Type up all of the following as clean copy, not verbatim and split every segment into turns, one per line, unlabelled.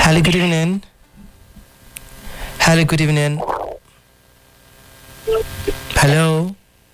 Hello, good evening. Hello, good evening. Hello.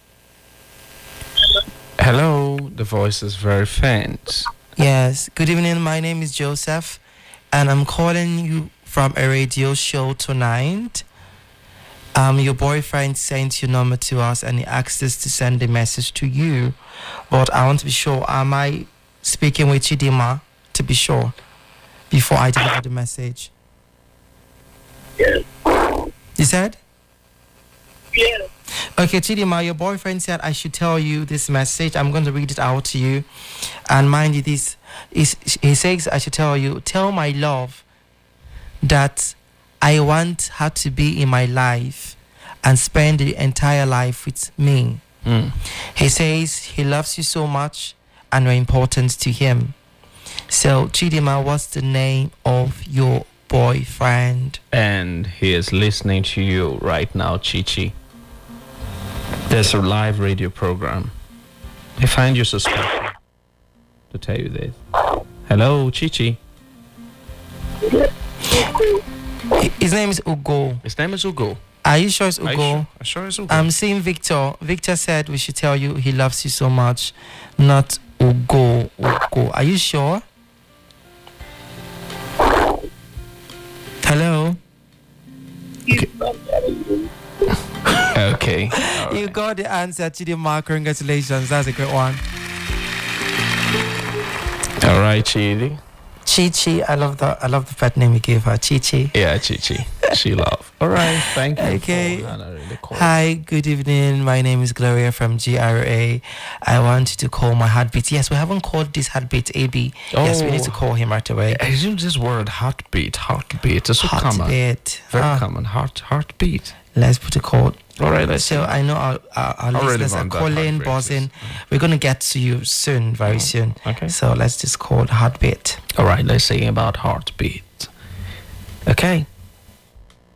Hello, the voice is very faint.
Yes, good evening. My name is Joseph, and I'm calling you from a radio show tonight. Your boyfriend sent your number to us, and he asked us to send a message to you. But I want to be sure, am I speaking with Chidima? To be sure, before I deliver the message.
Yes.
You said?
Yes.
Okay, Chidima, your boyfriend said I should tell you this message. I'm going to read it out to you. And mind you, this is, he says I should tell you, tell my love that I want her to be in my life and spend the entire life with me. He says he loves you so much and you're important to him. So, Chidima, what's the name of your boyfriend?
And he is listening to you right now, Chichi. There's a live radio program. I find you suspicious to tell you this. Hello, Chichi.
His name is Ugo.
His name is Ugo.
Are you sure it's
Are you
Ugo?
sure? I'm sure it's Ugo.
I'm seeing Victor. Victor said we should tell you he loves you so much, not Ugo. Ugo. Are you sure? Hello?
Okay. All
You
right.
got the answer, Chidima. Congratulations. That's a great one.
All right, Chidi.
Chi. I love the pet name you gave her. Chi.
Yeah, Chichi. She love. All right. Thank you.
Okay.
For honoring the call.
Hi, good evening. My name is Gloria from GRA. I want you to call my heartbeat. Yes, we haven't called this heartbeat, AB. Yes, we need to call him right away.
I assume this word heartbeat. It's so common.
Heartbeat.
Very common. Heartbeat.
Let's put a call.
All right, let's
So I know our listeners are calling, buzzing. We're going to get to you soon, very soon.
Okay.
So let's just call heartbeat.
All right, let's say about heartbeat. Okay.